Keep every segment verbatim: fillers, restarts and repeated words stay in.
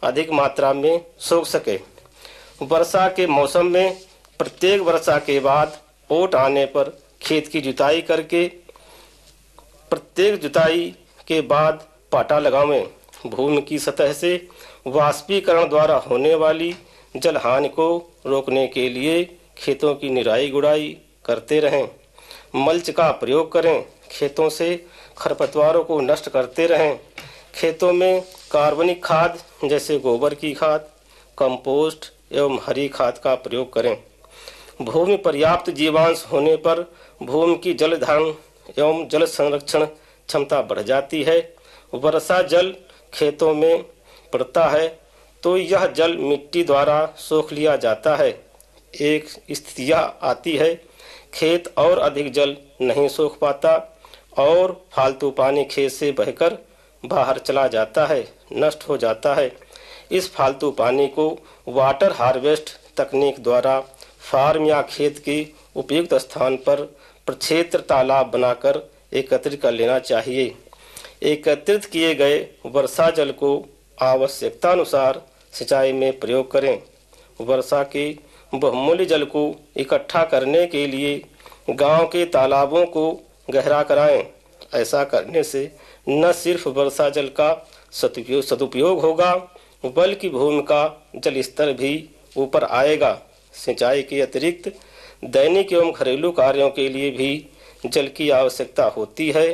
अधिक मात्रा में सूख सके। वर्षा के मौसम में प्रत्येक वर्षा के बाद ओट आने पर खेत की जुताई करके प्रत्येक जुताई के बाद पाटा लगावें। भूमि की सतह से वाष्पीकरण द्वारा होने वाली जल हानि को रोकने के लिए खेतों की निराई गुड़ाई करते रहें। मल्च का प्रयोग करें। खेतों से खरपतवारों को नष्ट करते रहें। खेतों में कार्बनिक खाद जैसे गोबर की खाद, कंपोस्ट एवं हरी खाद का प्रयोग करें। भूमि पर्याप्त जीवांश होने पर भूमि की जल धारण एवं जल संरक्षण क्षमता बढ़ जाती है। वर्षा जल खेतों में पड़ता है तो यह जल मिट्टी द्वारा सोख लिया जाता है। एक स्थिति यह आती है खेत और अधिक जल नहीं सोख पाता और फालतू पानी खेत से बहकर बाहर चला जाता है, नष्ट हो जाता है। इस फालतू पानी को वाटर हार्वेस्ट तकनीक द्वारा फार्म या खेत के उपयुक्त स्थान पर प्रक्षेत्र तालाब बनाकर एकत्रित कर लेना चाहिए। एकत्रित किए गए वर्षा जल को आवश्यकतानुसार सिंचाई में प्रयोग करें। वर्षा के बहुमूल्य जल को इकट्ठा करने के लिए गांव के तालाबों को गहरा कराएं। ऐसा करने से न सिर्फ वर्षा जल का सदुपयोग सदुपयोग होगा बल्कि भूमि का जल स्तर भी ऊपर आएगा। सिंचाई के अतिरिक्त दैनिक एवं घरेलू कार्यों के लिए भी जल की आवश्यकता होती है।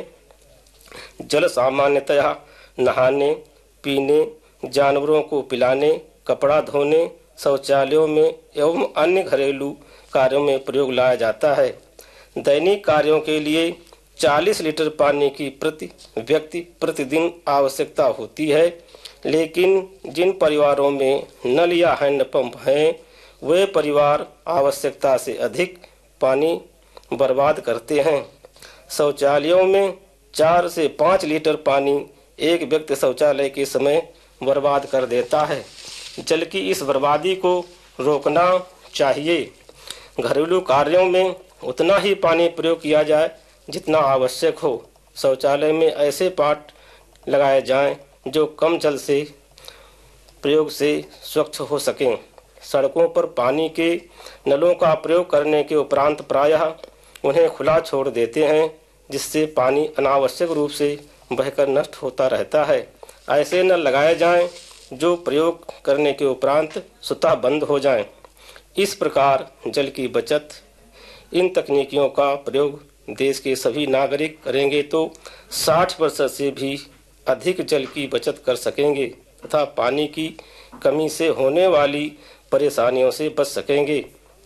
जल सामान्यतः नहाने, पीने, जानवरों को पिलाने, कपड़ा धोने, शौचालयों में एवं अन्य घरेलू कार्यों में प्रयोग लाया जाता है। दैनिक कार्यों के लिए चालीस लीटर पानी की प्रति व्यक्ति प्रतिदिन आवश्यकता होती है, लेकिन जिन परिवारों में नल या हैंडपंप हैं वे परिवार आवश्यकता से अधिक पानी बर्बाद करते हैं। शौचालयों में चार से पाँच लीटर पानी एक व्यक्ति शौचालय के समय बर्बाद कर देता है। जल की इस बर्बादी को रोकना चाहिए। घरेलू कार्यों में उतना ही पानी प्रयोग किया जाए जितना आवश्यक हो। शौचालय में ऐसे पाट लगाए जाएं जो कम जल से प्रयोग से स्वच्छ हो सकें। सड़कों पर पानी के नलों का प्रयोग करने के उपरांत प्रायः उन्हें खुला छोड़ देते हैं, जिससे पानी अनावश्यक रूप से बहकर नष्ट होता रहता है। ऐसे नल लगाए जाएं जो प्रयोग करने के उपरांत स्वतः बंद हो जाएं। इस प्रकार जल की बचत इन तकनीकियों का प्रयोग देश के सभी नागरिक करेंगे तो साठ प्रतिशत से भी अधिक जल की बचत कर सकेंगे तथा पानी की कमी से होने वाली परेशानियों से बच सकेंगे।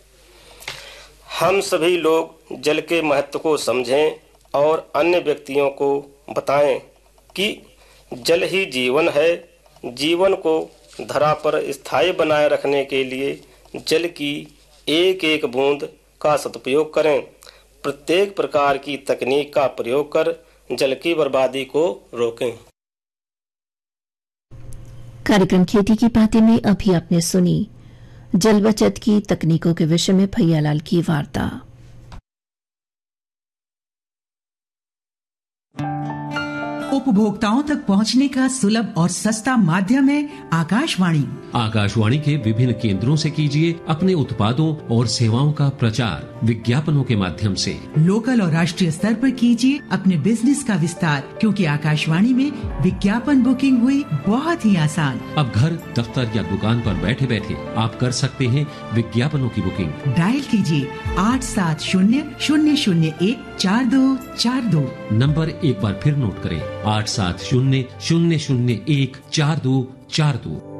हम सभी लोग जल के महत्व को समझें और अन्य व्यक्तियों को बताएं कि जल ही जीवन है। जीवन को धरा पर स्थायी बनाए रखने के लिए जल की एक एक बूंद का सदुपयोग करें। प्रत्येक प्रकार की तकनीक का प्रयोग कर जल की बर्बादी को रोकें। कार्यक्रम खेती की बातें में अभी आपने सुनी जल बचत की तकनीकों के विषय में भैयालाल की वार्ता। उपभोक्ताओं तक पहुंचने का सुलभ और सस्ता माध्यम है आकाशवाणी। आकाशवाणी के विभिन्न केंद्रों से कीजिए अपने उत्पादों और सेवाओं का प्रचार विज्ञापनों के माध्यम से। लोकल और राष्ट्रीय स्तर पर कीजिए अपने बिजनेस का विस्तार, क्योंकि आकाशवाणी में विज्ञापन बुकिंग हुई बहुत ही आसान। अब घर, दफ्तर या दुकान पर बैठे बैठे आप कर सकते हैं विज्ञापनों की बुकिंग। डायल कीजिए आठ सात शून्य शून्य शून्य एक चार दो चार दो। नंबर एक बार फिर नोट करें, आठ सात शून्य शून्य शून्य एक चार दो चार दो।